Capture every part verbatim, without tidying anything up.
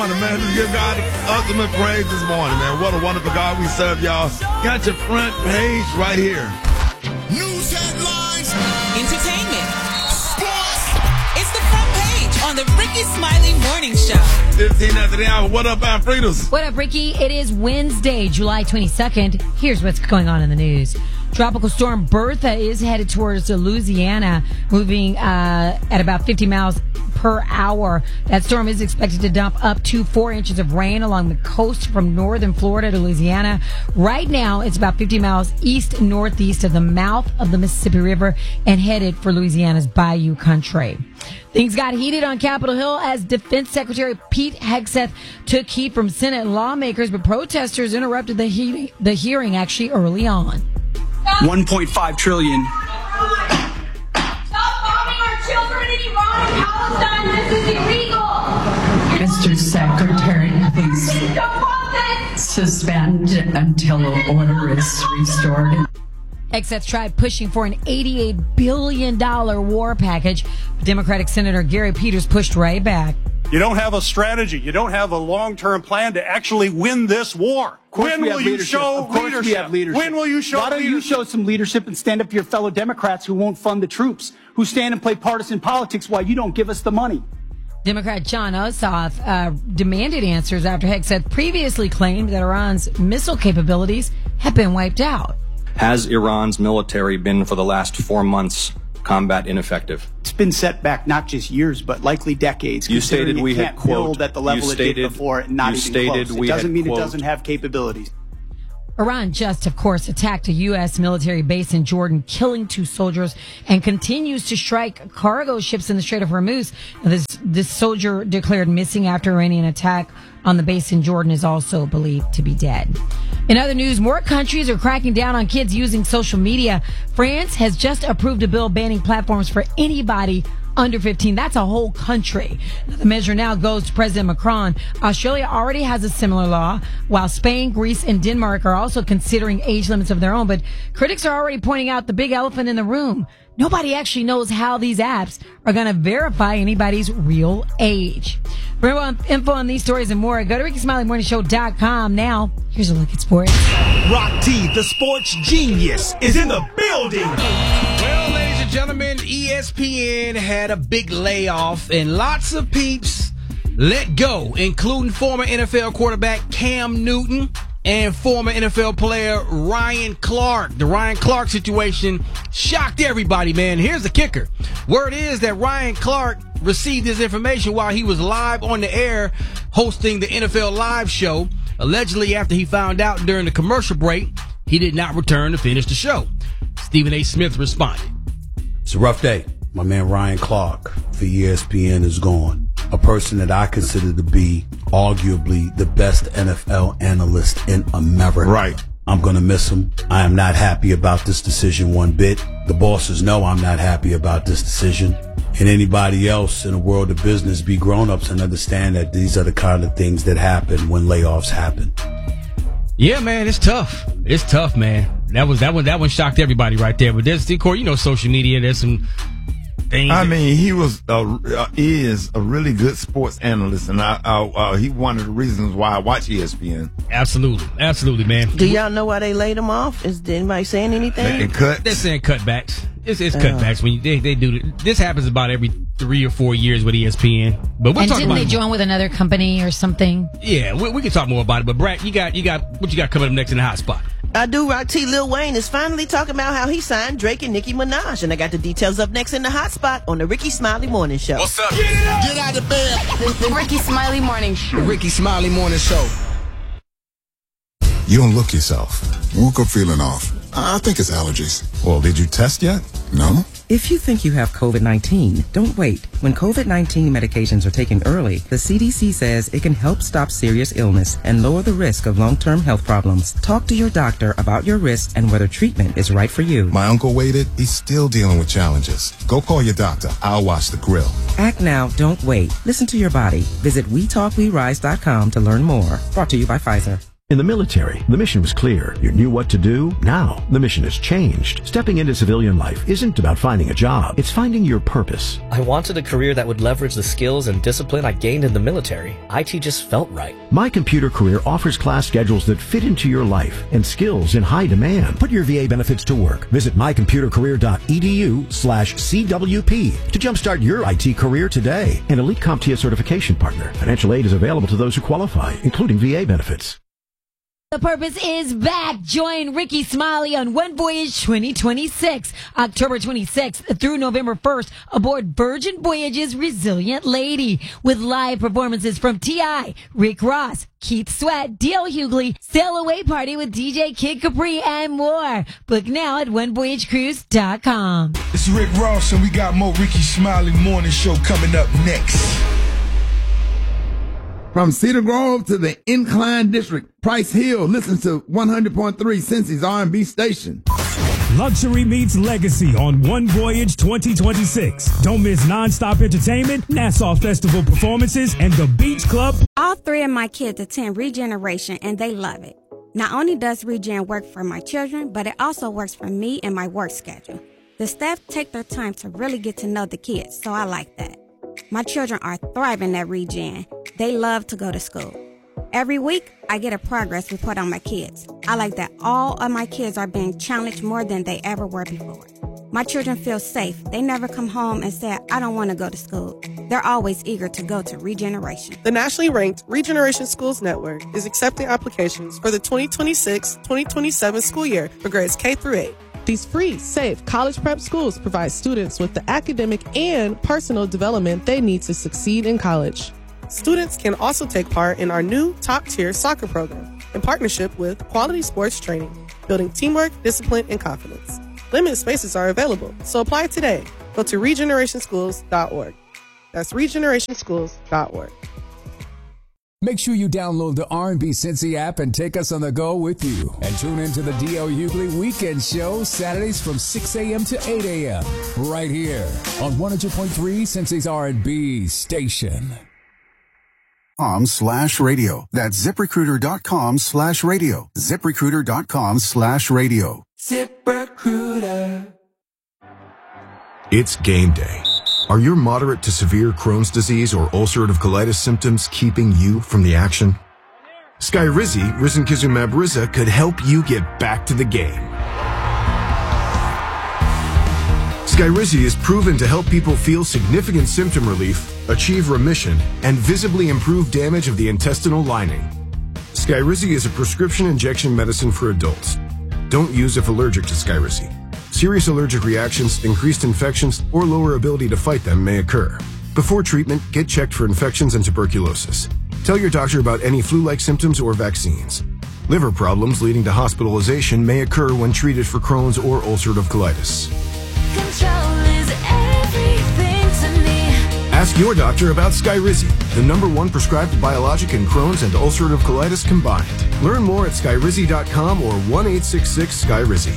Man, just give God the ultimate praise this morning, man. What a wonderful God we serve, y'all. Got your front page right here. News headlines, entertainment, sports. It's the front page on the Ricky Smiley Morning Show. fifteen after the hour. What up, Alfredos? What up, Ricky? It is Wednesday, July twenty-second. Here's what's going on in the news. Tropical storm Bertha is headed towards Louisiana, moving uh, at about fifty miles per hour. That storm is expected to dump up to four inches of rain along the coast from northern Florida to Louisiana. Right now, it's about fifty miles east northeast of the mouth of the Mississippi River and headed for Louisiana's Bayou country. Things got heated on Capitol Hill as Defense Secretary Pete Hegseth took heat from Senate lawmakers, but protesters interrupted the, he- the hearing actually early on. one point five trillion. Stop bombing our children in Iran and Palestine. This is illegal. Mister Secretary, please We don't want this. suspend until order is restored. Hegseth tried pushing for an eighty-eight billion dollars war package. Democratic Senator Gary Peters pushed right back. You don't have a strategy. You don't have a long-term plan to actually win this war. When will you show Of course leadership? we have leadership. When will you show Why don't leadership? you show some leadership and stand up to your fellow Democrats who won't fund the troops, who stand and play partisan politics while you don't give us the money? Democrat John Ossoff uh, demanded answers after Hegseth previously claimed that Iran's missile capabilities have been wiped out. Has Iran's military been for the last four months combat ineffective? It's been set back not just years, but likely decades. You stated considering we you had, can't quote, build at the level you it stated, did before, and not you even stated close. we It doesn't had, mean quote, it doesn't have capabilities. Iran just, of course, attacked a U S military base in Jordan, killing two soldiers, and continues to strike cargo ships in the Strait of Hormuz. This, this soldier declared missing after Iranian attack on the base in Jordan is also believed to be dead. In other news, more countries are cracking down on kids using social media. France has just approved a bill banning platforms for anybody under fifteen. That's a whole country. The measure now goes to President Macron. Australia already has a similar law, while Spain, Greece, and Denmark are also considering age limits of their own. But critics are already pointing out the big elephant in the room. Nobody actually knows how these apps are going to verify anybody's real age. For info on these stories and more, go to Ricky Smiley Morning Show dot com. Now, here's a look at sports. Rock T, the sports genius, is in the building. Well, ladies and gentlemen, E S P N had a big layoff and lots of peeps let go, including former N F L quarterback Cam Newton and former N F L player Ryan Clark. The Ryan Clark situation shocked everybody, man. Here's the kicker. Word is that Ryan Clark received this information while he was live on the air hosting the N F L Live show. Allegedly, after he found out during the commercial break, he did not return to finish the show. Stephen A. Smith responded. It's a rough day. My man Ryan Clark for E S P N is gone. A person that I consider to be arguably the best N F L analyst in America. Right. I'm going to miss him. I am not happy about this decision one bit. The bosses know I'm not happy about this decision. And anybody else in the world of business, be grown-ups and understand that these are the kind of things that happen when layoffs happen. Yeah, man, it's tough. It's tough, man. That was that one. That one shocked everybody right there. But there's, of course, you know, social media. There's some things. I mean, he was uh, uh, is a really good sports analyst, and I, uh, uh, he one of the reasons why I watch E S P N. Absolutely, absolutely, man. Do y'all know why they laid him off? Is anybody saying anything? And cut. They're saying cutbacks. It's, it's Uh. cutbacks when you, they they do it. This happens about every three or four years with E S P N. But we'll And talk didn't about they it. join with another company or something? Yeah, we, we can talk more about it. But Brad, you got you got what you got coming up next in the hot spot? I do. Rock T. Lil Wayne is finally talking about how he signed Drake and Nicki Minaj, and I got the details up next in the hot spot on the Ricky Smiley Morning Show. What's up? Get, it up. Get out of bed. Ricky Smiley Morning Show. The Ricky Smiley Morning Show. You don't look yourself. Woke up feeling off. I think it's allergies. Well, did you test yet? No? If you think you have COVID nineteen, don't wait. When COVID nineteen medications are taken early, the C D C says it can help stop serious illness and lower the risk of long-term health problems. Talk to your doctor about your risks and whether treatment is right for you. My uncle waited. He's still dealing with challenges. Go call your doctor. I'll watch the grill. Act now, don't wait. Listen to your body. Visit we talk we rise dot com to learn more. Brought to you by Pfizer. In the military, the mission was clear. You knew what to do. Now, the mission has changed. Stepping into civilian life isn't about finding a job. It's finding your purpose. I wanted a career that would leverage the skills and discipline I gained in the military. I T just felt right. My Computer Career offers class schedules that fit into your life and skills in high demand. Put your V A benefits to work. Visit mycomputercareer.edu slash CWP to jumpstart your I T career today. An Elite CompTIA certification partner. Financial aid is available to those who qualify, including V A benefits. The Purpose is back. Join Ricky Smiley on One Voyage twenty twenty-six, October twenty-sixth through November first, aboard Virgin Voyage's Resilient Lady, with live performances from T I, Rick Ross, Keith Sweat, D L Hughley, Sail Away Party with D J Kid Capri, and more. Book now at one voyage cruise dot com. It's Rick Ross, and we got more Ricky Smiley Morning Show coming up next. From Cedar Grove to the Incline District, Price Hill listens to one hundred point three Cincy's R and B station. Luxury meets legacy on One Voyage twenty twenty-six. Don't miss nonstop entertainment, Nassau Festival performances, and the Beach Club. All three of my kids attend Regeneration, and they love it. Not only does Regen work for my children, but it also works for me and my work schedule. The staff take their time to really get to know the kids, so I like that. My children are thriving at Regen. They love to go to school. Every week, I get a progress report on my kids. I like that all of my kids are being challenged more than they ever were before. My children feel safe. They never come home and say, I don't want to go to school. They're always eager to go to Regeneration. The nationally ranked Regeneration Schools Network is accepting applications for the twenty twenty-six twenty twenty-seven school year for grades K through eight. These free, safe college prep schools provide students with the academic and personal development they need to succeed in college. Students can also take part in our new top-tier soccer program in partnership with Quality Sports Training, building teamwork, discipline, and confidence. Limited spaces are available, so apply today. Go to regeneration schools dot org. That's regeneration schools dot org. Make sure you download the R and B Cincy app and take us on the go with you. And tune into the D L Hughley Weekend Show Saturdays from six a.m. to eight a.m. right here on one hundred point three Cincy's R and B station. Com slash radio. That's ZipRecruiter.com slash radio. ZipRecruiter.com slash radio. ZipRecruiter. It's game day. Are your moderate to severe Crohn's disease or ulcerative colitis symptoms keeping you from the action? Skyrizi, risankizumab Riza, could help you get back to the game. Skyrizi is proven to help people feel significant symptom relief, achieve remission, and visibly improve damage of the intestinal lining. Skyrizi is a prescription injection medicine for adults. Don't use if allergic to Skyrizi. Serious allergic reactions, increased infections, or lower ability to fight them may occur. Before treatment, get checked for infections and tuberculosis. Tell your doctor about any flu-like symptoms or vaccines. Liver problems leading to hospitalization may occur when treated for Crohn's or ulcerative colitis. Control is everything to me. Ask your doctor about Skyrizi, the number one prescribed biologic in Crohn's and ulcerative colitis combined. Learn more at skyrizi dot com or one eight six six Skyrizi.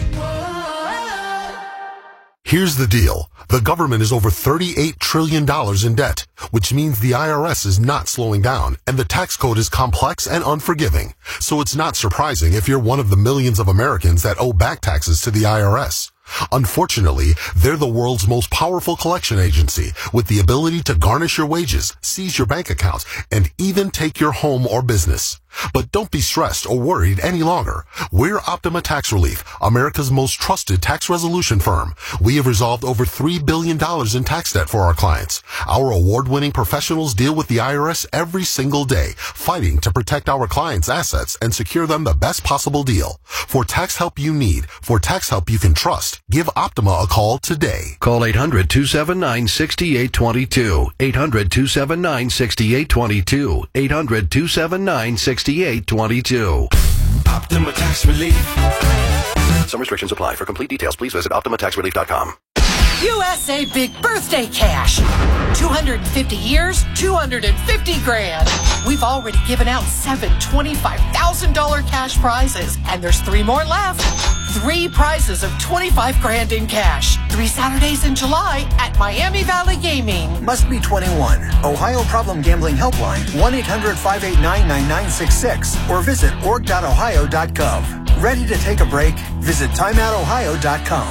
Here's the deal. The government is over thirty-eight trillion dollars in debt, which means the I R S is not slowing down, and the tax code is complex and unforgiving. So it's not surprising if you're one of the millions of Americans that owe back taxes to the I R S. Unfortunately, they're the world's most powerful collection agency, with the ability to garnish your wages, seize your bank accounts, and even take your home or business. But don't be stressed or worried any longer. We're Optima Tax Relief, America's most trusted tax resolution firm. We have resolved over three billion dollars in tax debt for our clients. Our award-winning professionals deal with the I R S every single day, fighting to protect our clients' assets and secure them the best possible deal. For tax help you need, for tax help you can trust, give Optima a call today. Call eight hundred, two seven nine, six eight two two. eight hundred, two seven nine, six eight two two. eight hundred, two seven nine, six eight two two. Optima Tax Relief. Some restrictions apply. For complete details, please visit optima tax relief dot com. U S A Big Birthday Cash. two hundred fifty years, two hundred fifty grand. We've already given out seven twenty-five thousand dollars cash prizes, and there's three more left. three prizes of twenty-five grand in cash. Three Saturdays in July at Miami Valley Gaming. Must be twenty-one. Ohio Problem Gambling Helpline, one eight hundred five eight nine nine nine six six, or visit org dot ohio dot gov. Ready to take a break? Visit time out ohio dot com.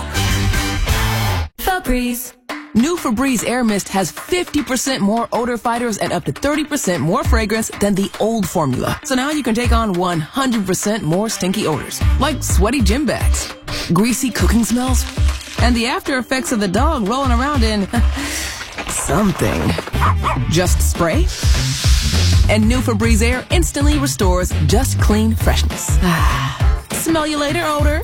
Febreze. New Febreze Air Mist has fifty percent more odor fighters and up to thirty percent more fragrance than the old formula. So now you can take on one hundred percent more stinky odors, like sweaty gym bags, greasy cooking smells, and the after effects of the dog rolling around in something. Just spray, and new Febreze Air instantly restores just clean freshness. Smell you later, odor.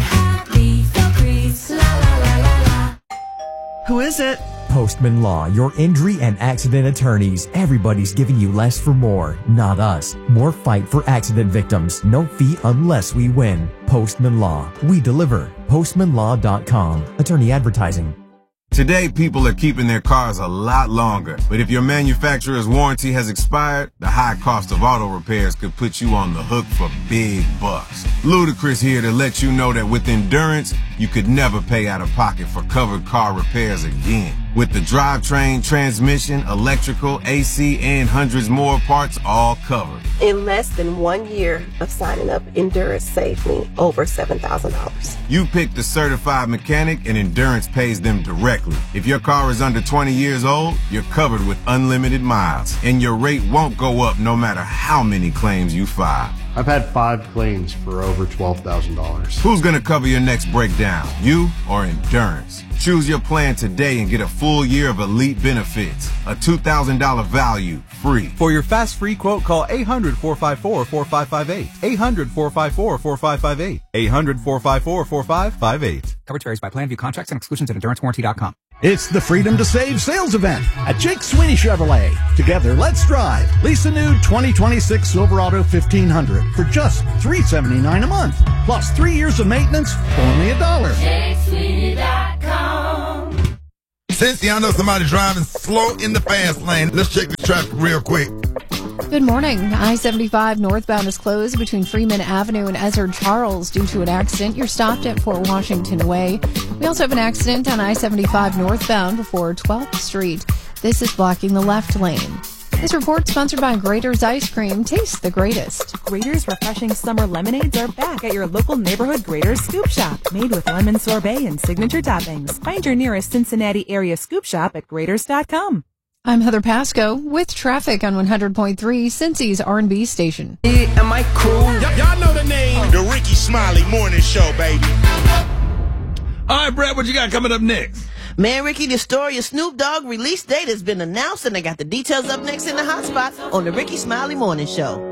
Febreze, la la la la la. Who is it? Postman Law, your injury and accident attorneys. Everybody's giving you less for more, not us. More fight for accident victims. No fee unless we win. Postman Law. We deliver. postman law dot com. Attorney advertising. Today, people are keeping their cars a lot longer. But if your manufacturer's warranty has expired, the high cost of auto repairs could put you on the hook for big bucks. Ludacris here to let you know that with Endurance, you could never pay out of pocket for covered car repairs again. With the drivetrain, transmission, electrical, A C, and hundreds more parts all covered. In less than one year of signing up, Endurance saved me over seven thousand dollars. You pick the certified mechanic and Endurance pays them directly. If your car is under twenty years old, you're covered with unlimited miles, and your rate won't go up no matter how many claims you file. I've had five claims for over twelve thousand dollars. Who's gonna cover your next breakdown, you or Endurance? Choose your plan today and get a full year of elite benefits. A two thousand dollars value, free. For your fast free quote, call eight hundred, four five four, four five five eight. eight hundred, four five four, four five five eight. eight hundred, four five four, four five five eight. Coverage varies by plan. View contracts and exclusions at endurance warranty dot com. It's the Freedom to Save sales event at Jake Sweeney Chevrolet. Together, let's drive. Lease a new twenty twenty-six Silverado fifteen hundred for just three hundred seventy-nine dollars a month. Plus three years of maintenance for only a dollar. Jake Sweeney dot com. Since y'all know somebody driving slow in the fast lane, let's check the traffic real quick. Good morning. I seventy-five northbound is closed between Freeman Avenue and Ezra Charles due to an accident. You're stopped at Fort Washington Way. We also have an accident on I seventy-five northbound before twelfth Street. This is blocking the left lane. This report sponsored by Grater's Ice Cream. Taste the greatest. Grater's refreshing summer lemonades are back at your local neighborhood Grater's Scoop Shop. Made with lemon sorbet and signature toppings. Find your nearest Cincinnati area scoop shop at graters dot com. I'm Heather Pasco with traffic on one hundred point three, Cincy's R and B station. Am I cool? Y- y'all know the name, the Ricky Smiley Morning Show, baby. All right, Brad, what you got coming up next? Man, Ricky, the story of Snoop Dogg release date has been announced, and I got the details up next in the hot spot on the Ricky Smiley Morning Show.